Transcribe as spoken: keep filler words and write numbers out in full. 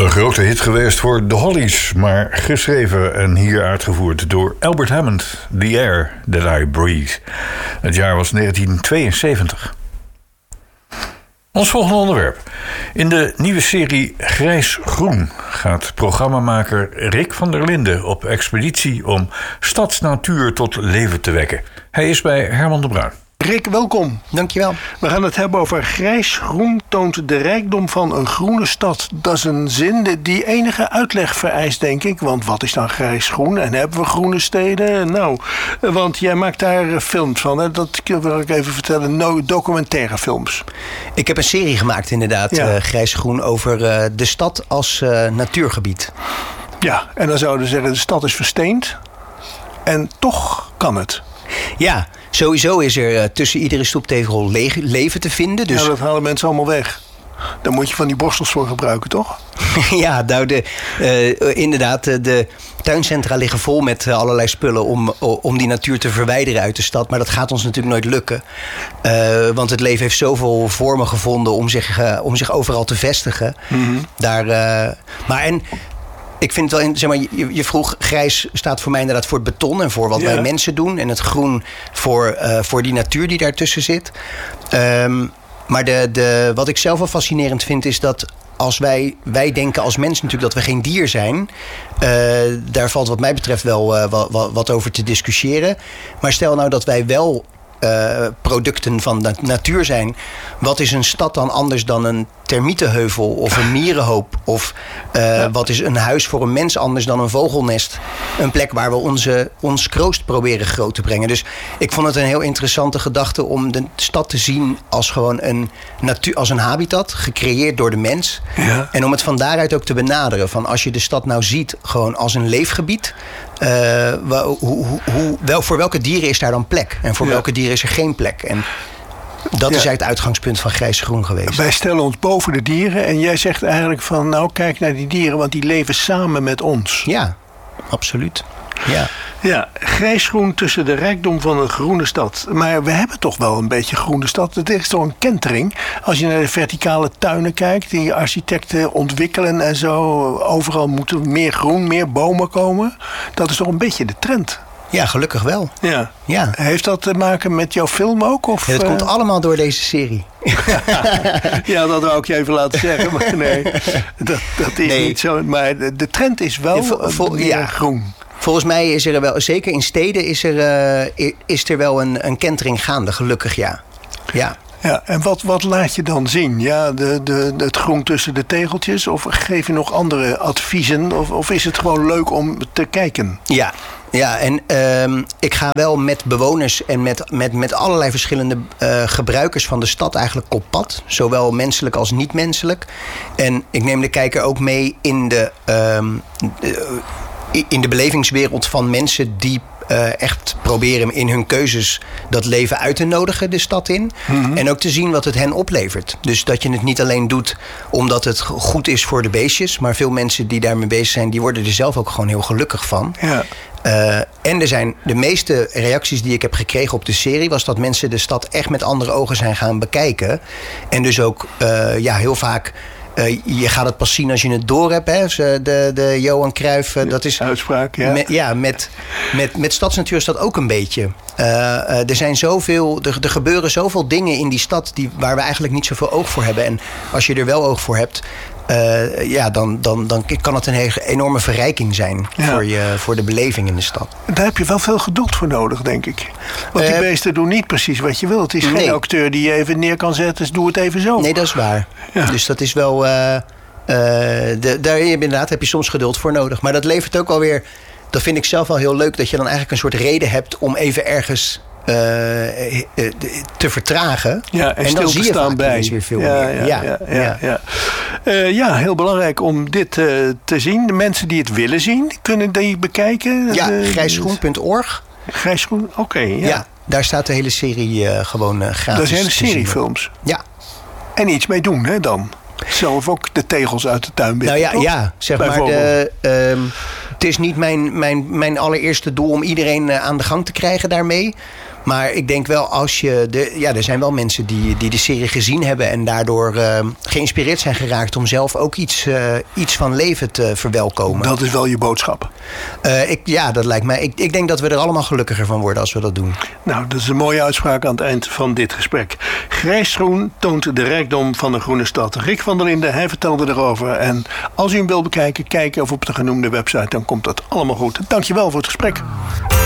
Een grote hit geweest voor The Hollies, maar geschreven en hier uitgevoerd door Albert Hammond, The Air That I Breathe. Het jaar was negentien tweeënzeventig. Ons volgende onderwerp. In de nieuwe serie Grijs-Groen gaat programmamaker Rick van der Linden op expeditie om stadsnatuur tot leven te wekken. Hij is bij Herman de Bruin. Rick, welkom. Dankjewel. We gaan het hebben over grijs-groen toont de rijkdom van een groene stad. Dat is een zin die enige uitleg vereist, denk ik. Want wat is dan grijs-groen? En hebben we groene steden? Nou, want jij maakt daar films van. Hè? Dat wil ik even vertellen. No, documentaire films. Ik heb een serie gemaakt inderdaad, ja. uh, grijs-groen, over uh, de stad als uh, natuurgebied. Ja, en dan zouden we zeggen, de stad is versteend. En toch kan het. Ja, sowieso is er uh, tussen iedere stoeptegel le- leven te vinden. Dus... Ja, dat halen mensen allemaal weg. Daar moet je van die borstels voor gebruiken, toch? Ja, nou, de, uh, inderdaad, de tuincentra liggen vol met uh, allerlei spullen om, om die natuur te verwijderen uit de stad. Maar dat gaat ons natuurlijk nooit lukken. Uh, want het leven heeft zoveel vormen gevonden om zich, uh, om zich overal te vestigen. Mm-hmm. Daar, uh, maar en... Ik vind het wel, zeg maar, je, je vroeg, grijs staat voor mij inderdaad voor het beton en voor wat ja. wij mensen doen. En het groen voor, uh, voor die natuur die daartussen zit. Um, maar de, de, wat ik zelf wel fascinerend vind is dat als wij, wij denken als mensen natuurlijk dat we geen dier zijn. Uh, daar valt wat mij betreft wel uh, wat, wat over te discussiëren. Maar stel nou dat wij wel Uh, producten van de natuur zijn. Wat is een stad dan anders dan een termietenheuvel of een mierenhoop? Of uh, ja. wat is een huis voor een mens anders dan een vogelnest? Een plek waar we onze, ons kroost proberen groot te brengen. Dus ik vond het een heel interessante gedachte om de stad te zien als gewoon een natuur, als een habitat gecreëerd door de mens. Ja. En om het van daaruit ook te benaderen. Van als je de stad nou ziet gewoon als een leefgebied. Uh, hoe, hoe, hoe, wel, voor welke dieren is daar dan plek? En voor ja. welke dieren is er geen plek? En dat ja. is eigenlijk het uitgangspunt van grijs-groen geweest. Wij stellen ons boven de dieren. En jij zegt eigenlijk van, nou kijk naar die dieren, want die leven samen met ons. Ja, absoluut. Ja. Ja, grijs-groen tussen de rijkdom van een groene stad. Maar we hebben toch wel een beetje groene stad. Het is toch een kentering. Als je naar de verticale tuinen kijkt, die architecten ontwikkelen en zo. Overal moeten meer groen, meer bomen komen. Dat is toch een beetje de trend. Ja, gelukkig wel. Ja. Ja. Heeft dat te maken met jouw film ook? Of, ja, het uh... komt allemaal door deze serie. Ja, dat wou ik je even laten zeggen. Maar nee, dat, dat is nee. niet zo. Maar de, de trend is wel ja, vo, vo, meer ja. groen. Volgens mij is er wel, zeker in steden, is er, uh, is er wel een, een kentering gaande, gelukkig ja. Ja. Ja, en wat, wat laat je dan zien? Ja, de, de, het groen tussen de tegeltjes? Of geef je nog andere adviezen? Of, of is het gewoon leuk om te kijken? Ja, ja en uh, ik ga wel met bewoners en met, met, met allerlei verschillende uh, gebruikers van de stad eigenlijk op pad. Zowel menselijk als niet menselijk. En ik neem de kijker ook mee in de... Uh, de in de belevingswereld van mensen die uh, echt proberen in hun keuzes dat leven uit te nodigen de stad in. Mm-hmm. En ook te zien wat het hen oplevert. Dus dat je het niet alleen doet omdat het goed is voor de beestjes. Maar veel mensen die daarmee bezig zijn, die worden er zelf ook gewoon heel gelukkig van. Ja. Uh, en er zijn de meeste reacties die ik heb gekregen op de serie was dat mensen de stad echt met andere ogen zijn gaan bekijken. En dus ook uh, ja, heel vaak... Uh, je gaat het pas zien als je het door hebt. Hè? De, de Johan Cruijff, uh, dat is... Uitspraak, ja. Met, ja, met, met, met stadsnatuur is dat ook een beetje. Uh, uh, er zijn zoveel... Er, er gebeuren zoveel dingen in die stad die, waar we eigenlijk niet zoveel oog voor hebben. En als je er wel oog voor hebt... Uh, ja, dan, dan, dan kan het een hele enorme verrijking zijn ja. voor, je, voor de beleving in de stad. Daar heb je wel veel geduld voor nodig, denk ik. Want die uh, beesten doen niet precies wat je wilt. Het is nee. geen acteur die je even neer kan zetten, dus doe het even zo. Nee, dat is waar. Ja. Dus dat is wel... Uh, uh, de, daar inderdaad heb je soms geduld voor nodig. Maar dat levert ook alweer... Dat vind ik zelf wel heel leuk, dat je dan eigenlijk een soort reden hebt om even ergens... Uh, te vertragen. Ja, en, en dan zie je vaak bij. weer veel ja, meer. Ja, ja, ja, ja. ja. Uh, ja, heel belangrijk om dit uh, te zien. De mensen die het willen zien, kunnen die bekijken. Ja, grijsgroen punt org. Grijsgroen, oké. Okay, ja. ja, daar staat de hele serie uh, gewoon uh, gratis. Dat zijn hele seriefilms. Ja. En iets mee doen, hè, dan? Zelf ook de tegels uit de tuin binnen. Nou ja, ja zeg maar. De, uh, het is niet mijn, mijn, mijn allereerste doel om iedereen uh, aan de gang te krijgen daarmee. Maar ik denk wel als je... De, ja, er zijn wel mensen die, die de serie gezien hebben... en daardoor uh, geïnspireerd zijn geraakt... om zelf ook iets, uh, iets van leven te verwelkomen. Dat is wel je boodschap. Uh, ik, ja, dat lijkt mij. Ik, ik denk dat we er allemaal gelukkiger van worden als we dat doen. Nou, dat is een mooie uitspraak aan het eind van dit gesprek. Grijsgroen toont de rijkdom van een groene stad. Rick van der Linden, hij vertelde erover. En als u hem wilt bekijken, kijk even op de genoemde website. Dan komt dat allemaal goed. Dankjewel voor het gesprek.